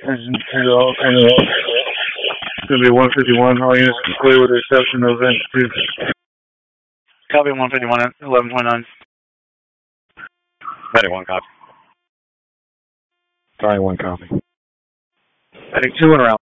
Engine 2 all it's going to be 151. All units clear with the exception of engine 2. Copy 151 at 11.9. 91 copy. 91 copy. Heading 2 and around.